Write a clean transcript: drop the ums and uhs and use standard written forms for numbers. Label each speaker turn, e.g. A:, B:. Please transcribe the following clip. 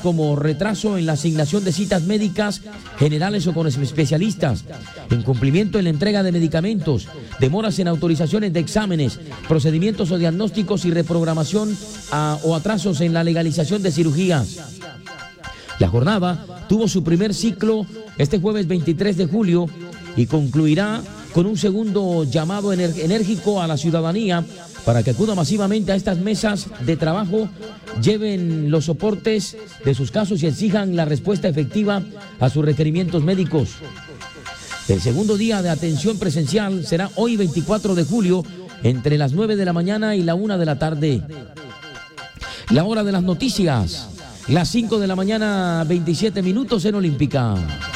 A: como retraso en la asignación de citas médicas generales o con especialistas, incumplimiento en la entrega de medicamentos, demoras en autorizaciones de exámenes, procedimientos o diagnósticos y reprogramación o atrasos en la legalización de cirugías. La jornada tuvo su primer ciclo este jueves 23 de julio y concluirá con un segundo llamado enérgico a la ciudadanía para que acuda masivamente a estas mesas de trabajo, lleven los soportes de sus casos y exijan la respuesta efectiva a sus requerimientos médicos. El segundo día de atención presencial será hoy 24 de julio entre las 9 de la mañana y la 1 de la tarde. La hora de las noticias, las 5 de la mañana, 27 minutos en Olímpica.